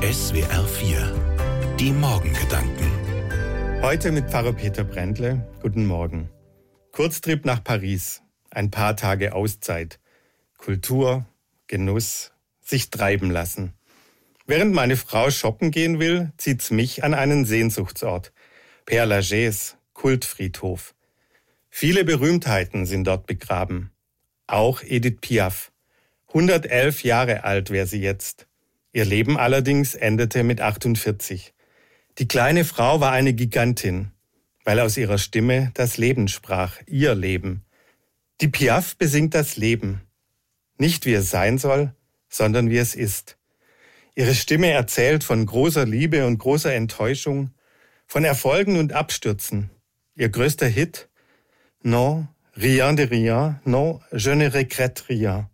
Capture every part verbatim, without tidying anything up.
S W R vier. Die Morgengedanken. Heute mit Pfarrer Peter Brändle. Guten Morgen. Kurztrip nach Paris. Ein paar Tage Auszeit. Kultur, Genuss, sich treiben lassen. Während meine Frau shoppen gehen will, zieht's mich an einen Sehnsuchtsort. Père Lachaise, Kultfriedhof. Viele Berühmtheiten sind dort begraben. Auch Edith Piaf. hundertelf Jahre alt wäre sie jetzt. Ihr Leben allerdings endete mit achtundvierzig. Die kleine Frau war eine Gigantin, weil aus ihrer Stimme das Leben sprach, ihr Leben. Die Piaf besingt das Leben. Nicht wie es sein soll, sondern wie es ist. Ihre Stimme erzählt von großer Liebe und großer Enttäuschung, von Erfolgen und Abstürzen. Ihr größter Hit? Non, rien de rien, non, je ne regrette rien.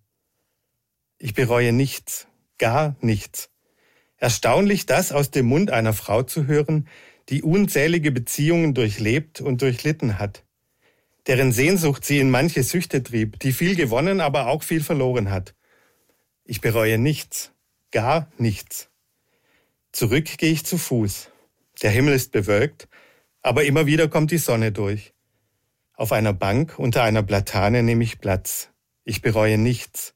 Ich bereue nichts, gar nichts. Erstaunlich, das aus dem Mund einer Frau zu hören, die unzählige Beziehungen durchlebt und durchlitten hat, deren Sehnsucht sie in manche Süchte trieb, die viel gewonnen, aber auch viel verloren hat. Ich bereue nichts, gar nichts. Zurück gehe ich zu Fuß. Der Himmel ist bewölkt, aber immer wieder kommt die Sonne durch. Auf einer Bank unter einer Platane nehme ich Platz. Ich bereue nichts.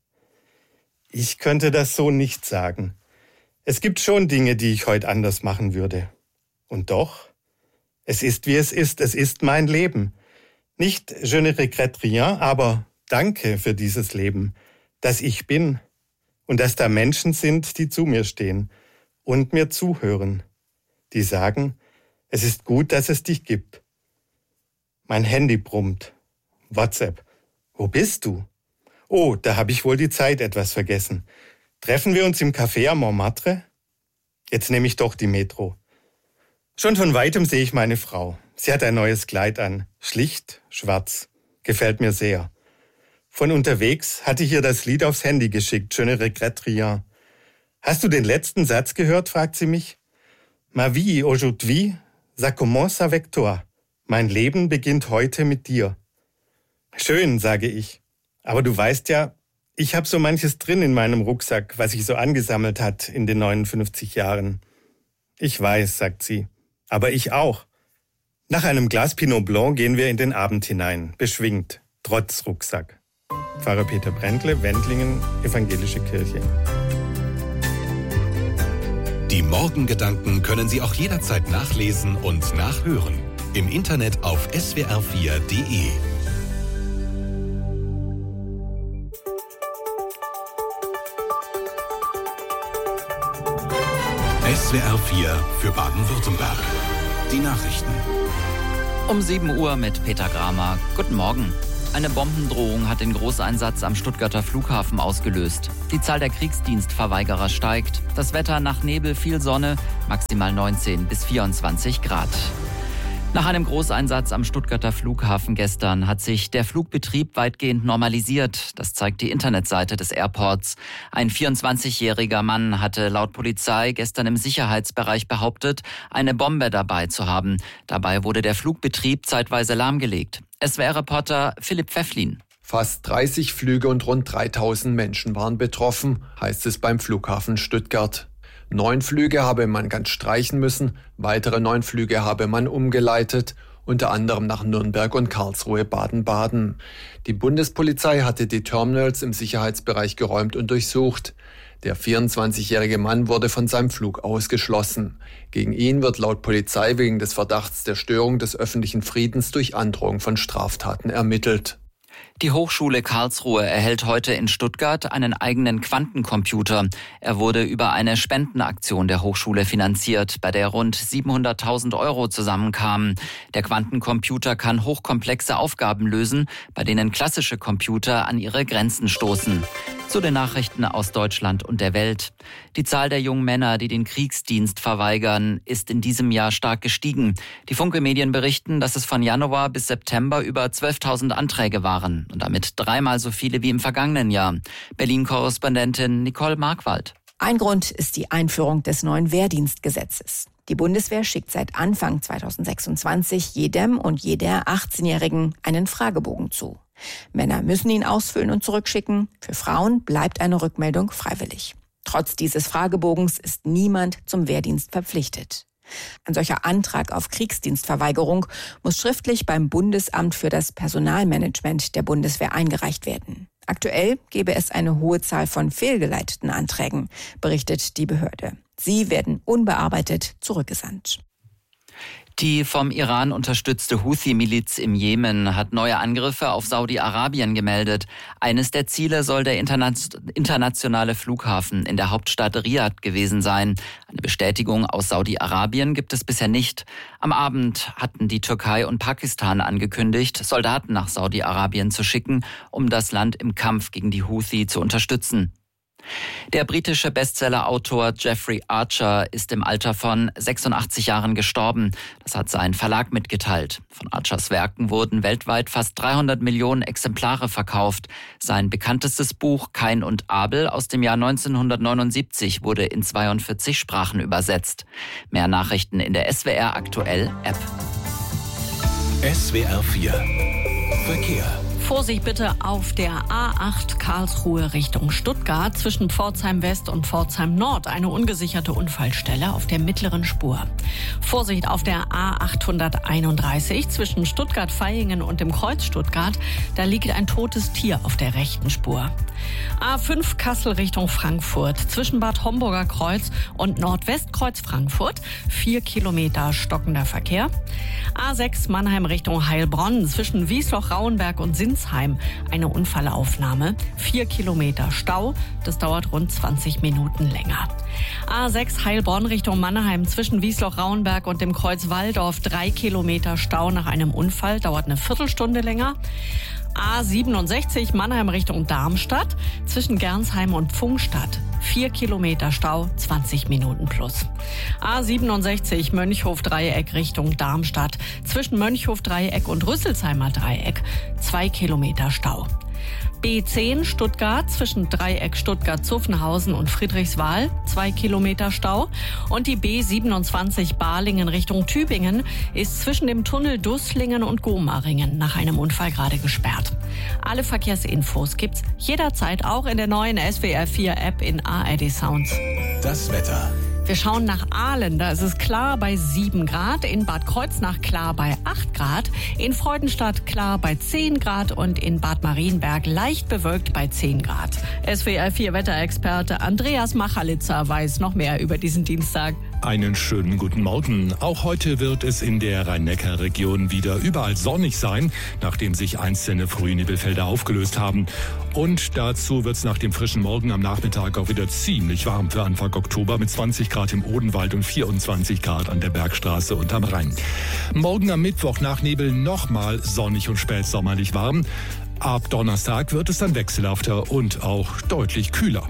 Ich könnte das so nicht sagen. Es gibt schon Dinge, die ich heute anders machen würde. Und doch, es ist wie es ist, es ist mein Leben. Nicht je ne regrette rien, aber danke für dieses Leben, dass ich bin und dass da Menschen sind, die zu mir stehen und mir zuhören, die sagen, es ist gut, dass es dich gibt. Mein Handy brummt. WhatsApp. Wo bist du? Oh, da habe ich wohl die Zeit etwas vergessen. Treffen wir uns im Café am Montmartre? Jetzt nehme ich doch die Metro. Schon von weitem sehe ich meine Frau. Sie hat ein neues Kleid an. Schlicht, schwarz. Gefällt mir sehr. Von unterwegs hatte ich ihr das Lied aufs Handy geschickt. Je ne regrette rien. Hast du den letzten Satz gehört, fragt sie mich. Ma vie aujourd'hui, ça commence avec toi. Mein Leben beginnt heute mit dir. Schön, sage ich. Aber du weißt ja, ich habe so manches drin in meinem Rucksack, was sich so angesammelt hat in den neunundfünfzig Jahren. Ich weiß, sagt sie, aber ich auch. Nach einem Glas Pinot Blanc gehen wir in den Abend hinein, beschwingt, trotz Rucksack. Pfarrer Peter Brändle, Wendlingen, Evangelische Kirche. Die Morgengedanken können Sie auch jederzeit nachlesen und nachhören. Im Internet auf S W R vier Punkt de. S W R vier für Baden-Württemberg. Die Nachrichten. Um sieben Uhr mit Peter Gramer. Guten Morgen. Eine Bombendrohung hat den Großeinsatz am Stuttgarter Flughafen ausgelöst. Die Zahl der Kriegsdienstverweigerer steigt. Das Wetter nach Nebel, viel Sonne, maximal neunzehn bis vierundzwanzig Grad. Nach einem Großeinsatz am Stuttgarter Flughafen gestern hat sich der Flugbetrieb weitgehend normalisiert. Das zeigt die Internetseite des Airports. Ein vierundzwanzigjähriger Mann hatte laut Polizei gestern im Sicherheitsbereich behauptet, eine Bombe dabei zu haben. Dabei wurde der Flugbetrieb zeitweise lahmgelegt. S W R-Reporter Philipp Pfefflin. Fast dreißig Flüge und rund dreitausend Menschen waren betroffen, heißt es beim Flughafen Stuttgart. Neun Flüge habe man ganz streichen müssen, weitere neun Flüge habe man umgeleitet, unter anderem nach Nürnberg und Karlsruhe, Baden-Baden. Die Bundespolizei hatte die Terminals im Sicherheitsbereich geräumt und durchsucht. Der vierundzwanzigjährige Mann wurde von seinem Flug ausgeschlossen. Gegen ihn wird laut Polizei wegen des Verdachts der Störung des öffentlichen Friedens durch Androhung von Straftaten ermittelt. Die Hochschule Karlsruhe erhält heute in Stuttgart einen eigenen Quantencomputer. Er wurde über eine Spendenaktion der Hochschule finanziert, bei der rund siebenhunderttausend Euro zusammenkamen. Der Quantencomputer kann hochkomplexe Aufgaben lösen, bei denen klassische Computer an ihre Grenzen stoßen. Zu den Nachrichten aus Deutschland und der Welt. Die Zahl der jungen Männer, die den Kriegsdienst verweigern, ist in diesem Jahr stark gestiegen. Die Funke-Medien berichten, dass es von Januar bis September über zwölftausend Anträge waren und damit dreimal so viele wie im vergangenen Jahr. Berlin-Korrespondentin Nicole Markwald. Ein Grund ist die Einführung des neuen Wehrdienstgesetzes. Die Bundeswehr schickt seit Anfang zweitausendsechsundzwanzig jedem und jeder achtzehnjährigen einen Fragebogen zu. Männer müssen ihn ausfüllen und zurückschicken. Für Frauen bleibt eine Rückmeldung freiwillig. Trotz dieses Fragebogens ist niemand zum Wehrdienst verpflichtet. Ein solcher Antrag auf Kriegsdienstverweigerung muss schriftlich beim Bundesamt für das Personalmanagement der Bundeswehr eingereicht werden. Aktuell gebe es eine hohe Zahl von fehlgeleiteten Anträgen, berichtet die Behörde. Sie werden unbearbeitet zurückgesandt. Die vom Iran unterstützte Houthi-Miliz im Jemen hat neue Angriffe auf Saudi-Arabien gemeldet. Eines der Ziele soll der internationale Flughafen in der Hauptstadt Riad gewesen sein. Eine Bestätigung aus Saudi-Arabien gibt es bisher nicht. Am Abend hatten die Türkei und Pakistan angekündigt, Soldaten nach Saudi-Arabien zu schicken, um das Land im Kampf gegen die Houthi zu unterstützen. Der britische Bestseller-Autor Jeffrey Archer ist im Alter von sechsundachtzig Jahren gestorben. Das hat sein Verlag mitgeteilt. Von Archers Werken wurden weltweit fast dreihundert Millionen Exemplare verkauft. Sein bekanntestes Buch Kain und Abel aus dem Jahr neunzehnhundertneunundsiebzig wurde in zweiundvierzig Sprachen übersetzt. Mehr Nachrichten in der S W R Aktuell App. S W R vier Verkehr. Vorsicht bitte auf der A acht Karlsruhe Richtung Stuttgart zwischen Pforzheim West und Pforzheim Nord. Eine ungesicherte Unfallstelle auf der mittleren Spur. Vorsicht auf der A achthunderteinunddreißig zwischen Stuttgart-Vaihingen und dem Kreuz Stuttgart. Da liegt ein totes Tier auf der rechten Spur. A fünf Kassel Richtung Frankfurt zwischen Bad Homburger Kreuz und Nordwestkreuz Frankfurt. Vier Kilometer stockender Verkehr. A sechs Mannheim Richtung Heilbronn zwischen Wiesloch-Rauenberg und Sinsheim. Eine Unfallaufnahme. Vier Kilometer Stau. Das dauert rund zwanzig Minuten länger. A sechs Heilbronn Richtung Mannheim zwischen Wiesloch-Rauenberg und dem Kreuz Walldorf. Drei Kilometer Stau nach einem Unfall. Dauert eine Viertelstunde länger. A siebenundsechzig Mannheim Richtung Darmstadt zwischen Gernsheim und Pfungstadt. Vier Kilometer Stau, zwanzig Minuten plus. A siebenundsechzig Mönchhof-Dreieck Richtung Darmstadt zwischen Mönchhof-Dreieck und Rüsselsheimer Dreieck. Zwei Kilometer Stau. B zehn Stuttgart zwischen Dreieck Stuttgart-Zuffenhausen und Friedrichswal, zwei Kilometer Stau. Und die B siebenundzwanzig Balingen Richtung Tübingen ist zwischen dem Tunnel Dusslingen und Gomaringen nach einem Unfall gerade gesperrt. Alle Verkehrsinfos gibt's jederzeit auch in der neuen S W R vier App in A R D Sounds. Das Wetter. Wir schauen nach Aalen, da ist es klar bei sieben Grad, in Bad Kreuznach klar bei acht Grad, in Freudenstadt klar bei zehn Grad und in Bad Marienberg leicht bewölkt bei zehn Grad. S W R vier Wetterexperte Andreas Machalitzer weiß noch mehr über diesen Dienstag. Einen schönen guten Morgen. Auch heute wird es in der Rhein-Neckar-Region wieder überall sonnig sein, nachdem sich einzelne Frühnebelfelder aufgelöst haben. Und dazu wird es nach dem frischen Morgen am Nachmittag auch wieder ziemlich warm für Anfang Oktober mit zwanzig Grad im Odenwald und vierundzwanzig Grad an der Bergstraße und am Rhein. Morgen am Mittwoch nach Nebel nochmal sonnig und spätsommerlich warm. Ab Donnerstag wird es dann wechselhafter und auch deutlich kühler.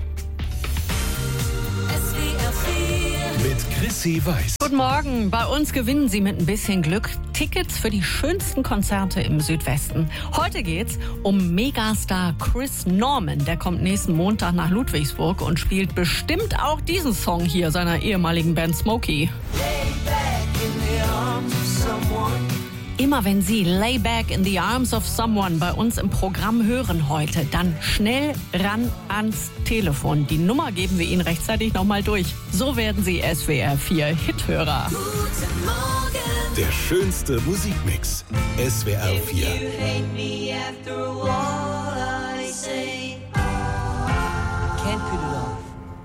Mit Chrissy Weiß. Guten Morgen. Bei uns gewinnen Sie mit ein bisschen Glück Tickets für die schönsten Konzerte im Südwesten. Heute geht's um Megastar Chris Norman. Der kommt nächsten Montag nach Ludwigsburg und spielt bestimmt auch diesen Song hier seiner ehemaligen Band Smokey. Immer wenn Sie Lay Back in the Arms of Someone bei uns im Programm hören heute, dann schnell ran ans Telefon. Die Nummer geben wir Ihnen rechtzeitig nochmal durch. So werden Sie S W R vier Hithörer. Guten Morgen. Der schönste Musikmix. S W R vier.